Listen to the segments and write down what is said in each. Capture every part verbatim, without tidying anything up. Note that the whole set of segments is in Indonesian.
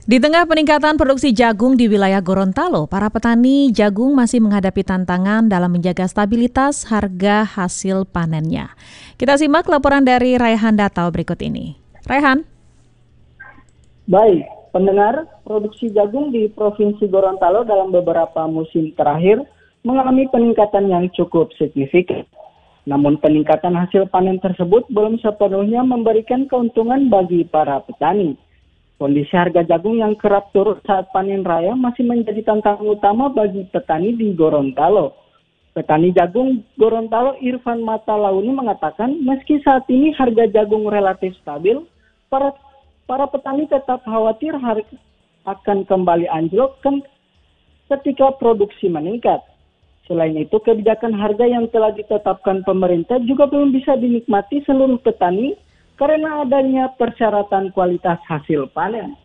Di tengah peningkatan produksi jagung di wilayah Gorontalo, para petani jagung masih menghadapi tantangan dalam menjaga stabilitas harga hasil panennya. Kita simak laporan dari Raihan Datau berikut ini. Raihan. Baik, pendengar, produksi jagung di Provinsi Gorontalo dalam beberapa musim terakhir mengalami peningkatan yang cukup signifikan. Namun peningkatan hasil panen tersebut belum sepenuhnya memberikan keuntungan bagi para petani. Kondisi harga jagung yang kerap turun saat panen raya masih menjadi tantangan utama bagi petani di Gorontalo. Petani jagung Gorontalo Irfan Matalauni mengatakan meski saat ini harga jagung relatif stabil, para para petani tetap khawatir harga akan kembali anjlok kan ketika produksi meningkat. Selain itu, kebijakan harga yang telah ditetapkan pemerintah juga belum bisa dinikmati seluruh petani karena adanya persyaratan kualitas hasil panen.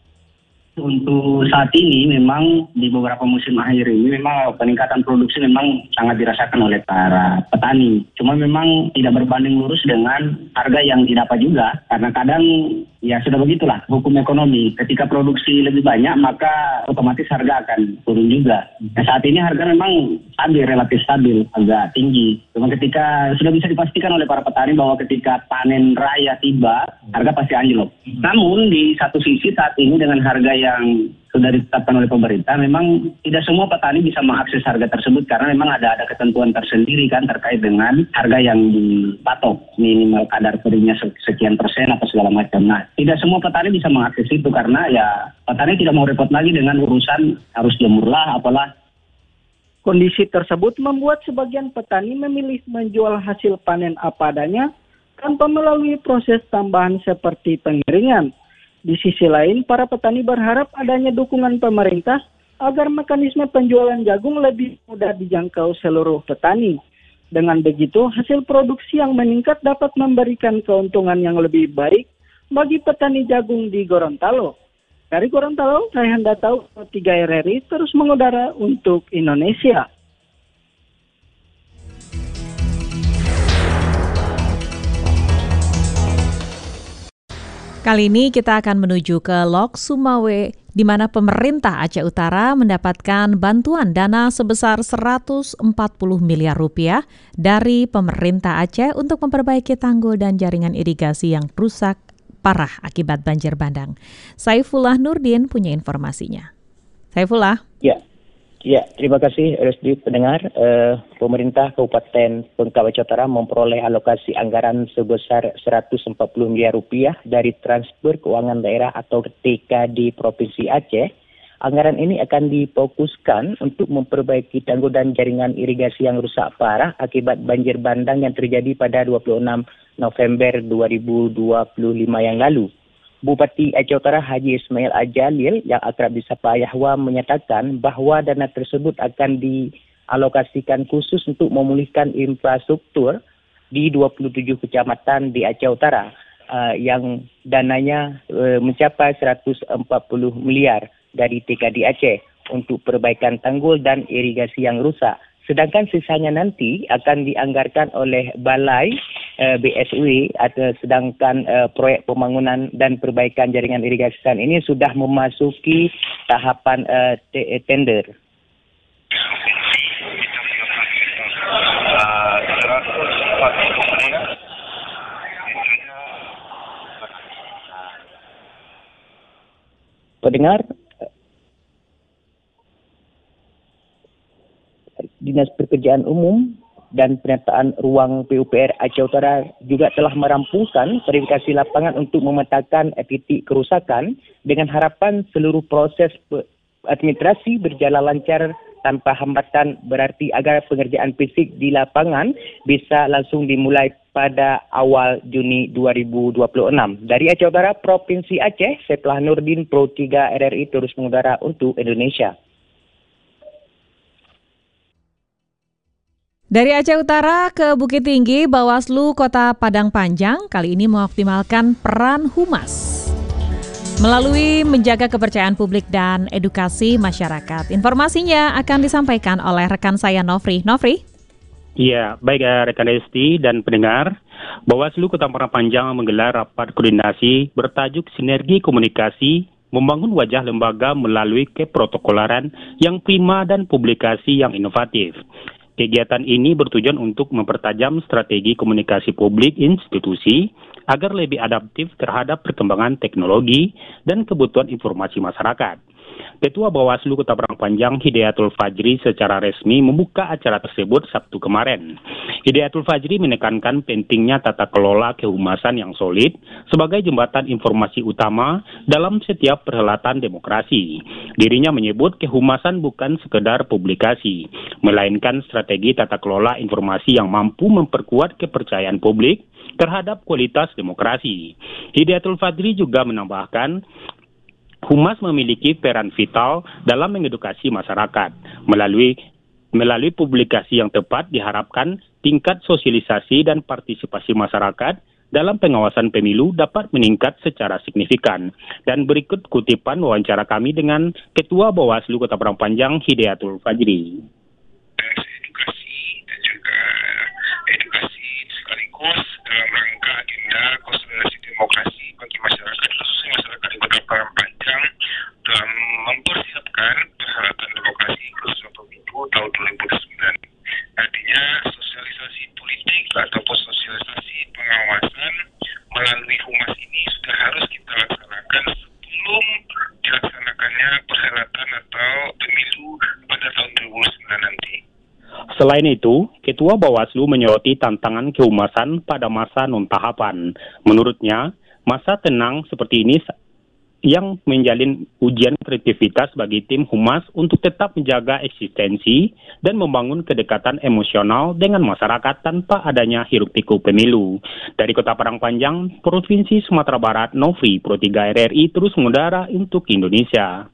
Untuk saat ini memang di beberapa musim akhir ini memang peningkatan produksi memang sangat dirasakan oleh para petani. Cuma memang tidak berbanding lurus dengan harga yang didapat juga. Karena kadang ya sudah begitulah hukum ekonomi. Ketika produksi lebih banyak maka otomatis harga akan turun juga. Nah, saat ini harga memang stabil, relatif stabil, agak tinggi. Cuma ketika sudah bisa dipastikan oleh para petani bahwa ketika panen raya tiba, harga pasti anjlok. Namun di satu sisi saat ini dengan harga yang sudah ditetapkan oleh pemerintah, memang tidak semua petani bisa mengakses harga tersebut karena memang ada ada ketentuan tersendiri kan terkait dengan harga yang dipatok, minimal kadar keringnya sekian persen atau segala macam. Nah, tidak semua petani bisa mengakses itu karena ya petani tidak mau repot lagi dengan urusan harus jemur lah, apalah. Kondisi tersebut membuat sebagian petani memilih menjual hasil panen apa adanya tanpa melalui proses tambahan seperti penggiringan. Di sisi lain, para petani berharap adanya dukungan pemerintah agar mekanisme penjualan jagung lebih mudah dijangkau seluruh petani. Dengan begitu, hasil produksi yang meningkat dapat memberikan keuntungan yang lebih baik bagi petani jagung di Gorontalo. Dari Gorontalo, Raihan Datau, tiga R R I terus mengudara untuk Indonesia. Kali ini kita akan menuju ke Lok Sumawe, di mana pemerintah Aceh Utara mendapatkan bantuan dana sebesar seratus empat puluh miliar rupiah dari pemerintah Aceh untuk memperbaiki tanggul dan jaringan irigasi yang rusak parah akibat banjir bandang. Saifullah Nurdin punya informasinya. Saifullah. Ya, ya terima kasih Resdi pendengar. Uh, pemerintah Kabupaten Bengkak Aceh Utara memperoleh alokasi anggaran sebesar seratus empat puluh miliar rupiah dari transfer keuangan daerah atau T K di Provinsi Aceh. Anggaran ini akan difokuskan untuk memperbaiki tanggul dan jaringan irigasi yang rusak parah akibat banjir bandang yang terjadi pada dua puluh enam November dua ribu dua puluh lima yang lalu. Bupati Aceh Utara Haji Ismail Ajalil yang akrab disapa Yahwa menyatakan bahawa dana tersebut akan dialokasikan khusus untuk memulihkan infrastruktur di dua puluh tujuh kecamatan di Aceh Utara uh, yang dananya uh, mencapai seratus empat puluh miliar dari T K D Aceh untuk perbaikan tanggul dan irigasi yang rusak. Sedangkan sisanya nanti akan dianggarkan oleh Balai uh, B S W atau sedangkan uh, proyek pembangunan dan perbaikan jaringan irigasi ini sudah memasuki tahapan uh, t- tender. Pendengar, Dinas Pekerjaan Umum dan Penataan Ruang P U P R Aceh Utara juga telah merampungkan verifikasi lapangan untuk memetakan titik kerusakan dengan harapan seluruh proses administrasi berjalan lancar tanpa hambatan, berarti agar pengerjaan fisik di lapangan bisa langsung dimulai pada awal Juni dua ribu dua puluh enam. Dari Aceh Utara, Provinsi Aceh, Saifullah Nurdin, Pro tiga R R I terus mengudara untuk Indonesia. Dari Aceh Utara ke Bukit Tinggi, Bawaslu Kota Padang Panjang kali ini mengoptimalkan peran Humas melalui menjaga kepercayaan publik dan edukasi masyarakat. Informasinya akan disampaikan oleh rekan saya Nofri. Nofri? Iya, baik ya rekan Resti dan pendengar. Bawaslu Kota Padang Panjang menggelar rapat koordinasi bertajuk Sinergi Komunikasi membangun wajah lembaga melalui keprotokolaran yang prima dan publikasi yang inovatif. Kegiatan ini bertujuan untuk mempertajam strategi komunikasi publik institusi agar lebih adaptif terhadap perkembangan teknologi dan kebutuhan informasi masyarakat. Ketua Bawaslu Kota Padang Panjang Hidayatul Fajri secara resmi membuka acara tersebut Sabtu kemarin. Hidayatul Fajri menekankan pentingnya tata kelola kehumasan yang solid sebagai jembatan informasi utama dalam setiap perhelatan demokrasi. Dirinya menyebut kehumasan bukan sekedar publikasi, melainkan strategi tata kelola informasi yang mampu memperkuat kepercayaan publik terhadap kualitas demokrasi. Hidayatul Fajri juga menambahkan, Humas memiliki peran vital dalam mengedukasi masyarakat. Melalui melalui publikasi yang tepat diharapkan tingkat sosialisasi dan partisipasi masyarakat dalam pengawasan pemilu dapat meningkat secara signifikan. Dan berikut kutipan wawancara kami dengan Ketua Bawaslu Kota Padang Panjang Hidayatul Fajri. Edukasi dan juga edukasi sekaligus dalam rangka agenda konsolidasi demokrasi bagi masyarakat, khususnya masyarakat di Kota Padang Panjang, dalam mempersiapkan perhelatan demokrasi khususnya pemilu tahun dua ribu dua puluh sembilan. Artinya sosialisasi politik ataupun sosialisasi pengawasan melalui humas ini sudah harus kita laksanakan sebelum dilaksanakannya perhelatan atau pemilu pada tahun dua ribu dua puluh sembilan nanti. Selain itu, Ketua Bawaslu menyoroti tantangan kehumasan pada masa non-tahapan. Menurutnya, masa tenang seperti ini yang menjalin ujian kreativitas bagi tim humas untuk tetap menjaga eksistensi dan membangun kedekatan emosional dengan masyarakat tanpa adanya hiruk-pikuk pemilu. Dari Kota Padang Panjang, Provinsi Sumatera Barat, Nofri, Pro tiga R R I terus mengudara untuk Indonesia.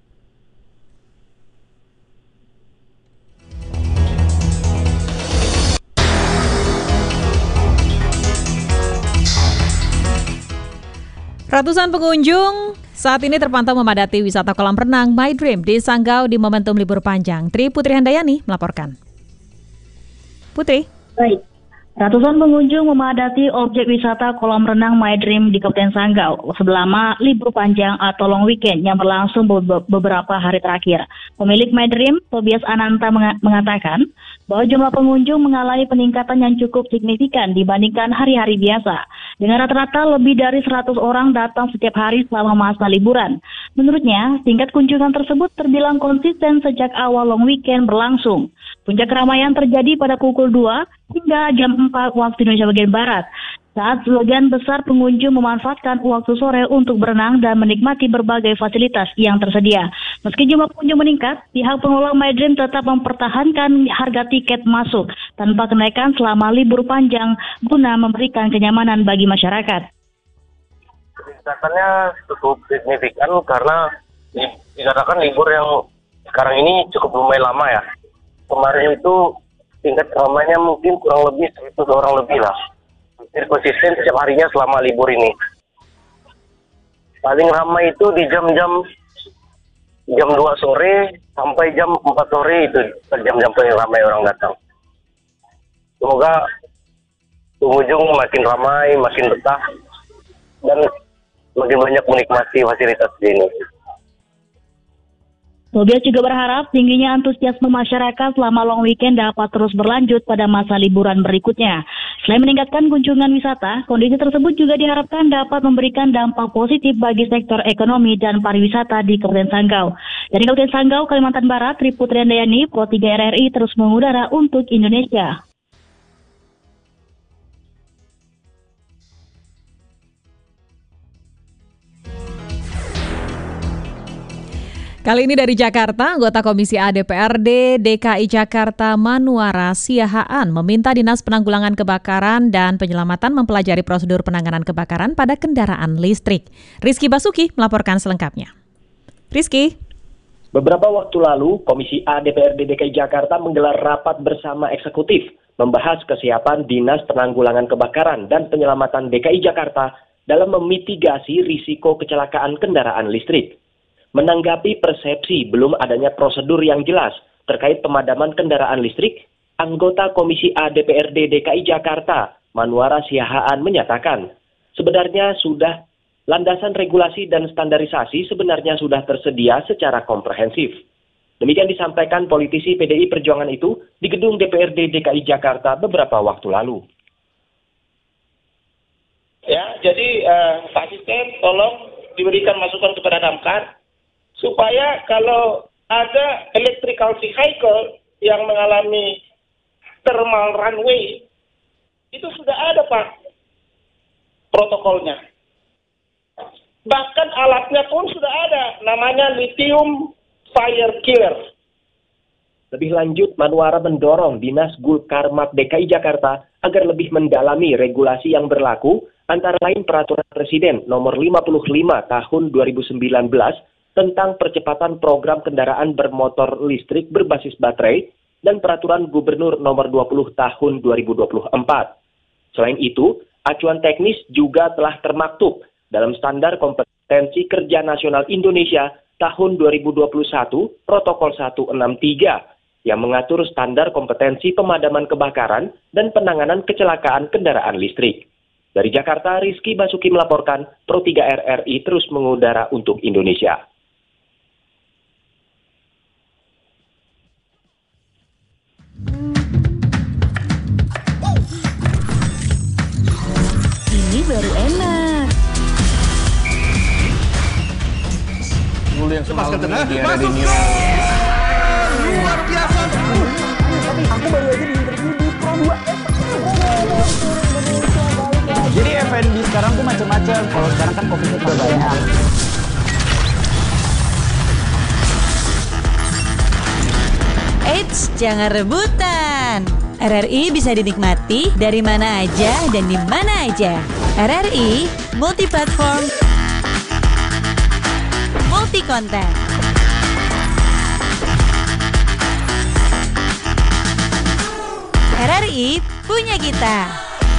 Ratusan pengunjung saat ini terpantau memadati wisata kolam renang My Dream di Sanggau di momentum libur panjang. Tri Putri Handayani melaporkan. Putri. Baik. Ratusan pengunjung memadati objek wisata kolam renang My Dream di Kabupaten Sanggau selama libur panjang atau long weekend yang berlangsung be- beberapa hari terakhir. Pemilik My Dream, Tobias Ananta meng- mengatakan bahwa jumlah pengunjung mengalami peningkatan yang cukup signifikan dibandingkan hari-hari biasa. Dengan rata-rata lebih dari seratus orang datang setiap hari selama masa liburan. Menurutnya, tingkat kunjungan tersebut terbilang konsisten sejak awal long weekend berlangsung. Puncak keramaian terjadi pada pukul dua hingga jam empat waktu Indonesia bagian Barat. Saat sebagian besar pengunjung memanfaatkan waktu sore untuk berenang dan menikmati berbagai fasilitas yang tersedia. Meski jumlah pengunjung meningkat, pihak pengelola My Dream tetap mempertahankan harga tiket masuk tanpa kenaikan selama libur panjang guna memberikan kenyamanan bagi masyarakat. Peningkatannya cukup signifikan karena dikatakan libur yang sekarang ini cukup lumayan lama ya. Kemarin itu tingkat ramainya mungkin kurang lebih seratus orang lebih lah. Hampir konsisten setiap harinya selama libur ini. Paling ramai itu di jam-jam jam dua sore sampai jam empat sore itu jam-jam paling ramai orang datang. Semoga pengunjung makin ramai, makin betah dan makin banyak menikmati fasilitas di ini. Tobias juga berharap tingginya antusiasme masyarakat selama long weekend dapat terus berlanjut pada masa liburan berikutnya. Selain meningkatkan kunjungan wisata, kondisi tersebut juga diharapkan dapat memberikan dampak positif bagi sektor ekonomi dan pariwisata di Kabupaten Sanggau. Dari Kabupaten Sanggau, Kalimantan Barat, Tri Putri Handayani, Pro tiga R R I terus mengudara untuk Indonesia. Kali ini dari Jakarta, anggota Komisi A D P R D D K I Jakarta Manuara Siahaan meminta Dinas Penanggulangan Kebakaran dan Penyelamatan mempelajari prosedur penanganan kebakaran pada kendaraan listrik. Rizky Basuki melaporkan selengkapnya. Rizky. Beberapa waktu lalu, Komisi A D P R D D K I Jakarta menggelar rapat bersama eksekutif membahas kesiapan Dinas Penanggulangan Kebakaran dan Penyelamatan D K I Jakarta dalam memitigasi risiko kecelakaan kendaraan listrik. Menanggapi persepsi belum adanya prosedur yang jelas terkait pemadaman kendaraan listrik, anggota Komisi A D P R D D K I Jakarta, Manuara Siahaan menyatakan, sebenarnya sudah landasan regulasi dan standarisasi sebenarnya sudah tersedia secara komprehensif. Demikian disampaikan politisi P D I Perjuangan itu di gedung D P R D D K I Jakarta beberapa waktu lalu. Ya, jadi uh, Pak Asisten tolong diberikan masukan kepada Damkar supaya kalau ada electrical vehicle yang mengalami thermal runway itu sudah ada Pak protokolnya. Bahkan alatnya pun sudah ada, namanya lithium fire killer. Lebih lanjut, Manwara mendorong Dinas Gulkarmat D K I Jakarta agar lebih mendalami regulasi yang berlaku, antara lain Peraturan Presiden Nomor lima puluh lima Tahun dua ribu sembilan belas tentang percepatan program kendaraan bermotor listrik berbasis baterai dan Peraturan Gubernur Nomor dua puluh Tahun dua ribu dua puluh empat. Selain itu, acuan teknis juga telah termaktub dalam Standar Kompetensi Kerja Nasional Indonesia tahun dua ribu dua puluh satu Protokol seratus enam puluh tiga yang mengatur standar kompetensi pemadaman kebakaran dan penanganan kecelakaan kendaraan listrik. Dari Jakarta, Rizky Basuki melaporkan, Pro tiga R R I terus mengudara untuk Indonesia. Ini baru enak. Dulu yang semalam di era di New luar biasa. Aku baru aja di interview di Pro dua. Jadi F and B sekarang tuh macam-macam. Kalau sekarang kan kopinya udah banyak. Eits, jangan rebutan. R R I bisa dinikmati dari mana aja dan di mana aja. R R I multi platform, multi konten. R R I punya kita.